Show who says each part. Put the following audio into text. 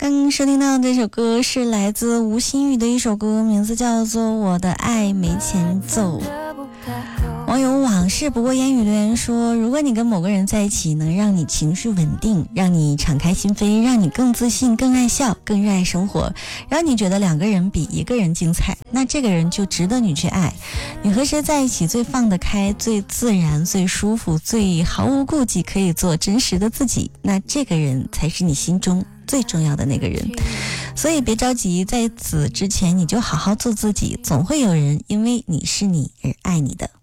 Speaker 1: 刚收听到这首歌是来自吴欣宇的一首歌，名字叫做《我的爱没前奏》。网友往事不过烟雨留言说，如果你跟某个人在一起能让你情绪稳定，让你敞开心扉，让你更自信，更爱笑，更热爱生活，让你觉得两个人比一个人精彩，那这个人就值得你去爱。你和谁在一起最放得开，最自然，最舒服，最毫无顾忌，可以做真实的自己，那这个人才是你心中最重要的那个人。所以别着急，在此之前你就好好做自己，总会有人因为你是你而爱你的。